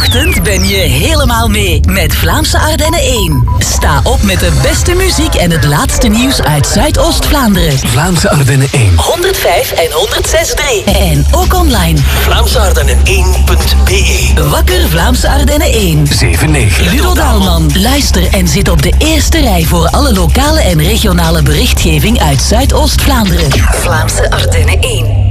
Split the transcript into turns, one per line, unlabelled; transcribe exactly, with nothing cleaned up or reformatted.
ochtend ben je helemaal mee met Vlaamse Ardennen één. Sta op met de beste muziek en het laatste nieuws uit Zuidoost-Vlaanderen.
Vlaamse Ardennen één.
honderdvijf en honderdzes komma drie. En ook online.
Vlaamse Ardennen één punt b e.
Wakker Vlaamse Ardennen één.
zeven negen.
Ludo Daalman. Luister en zit op de eerste rij voor alle lokale en regionale berichtgeving uit Zuidoost-Vlaanderen. Vlaamse Ardennen één.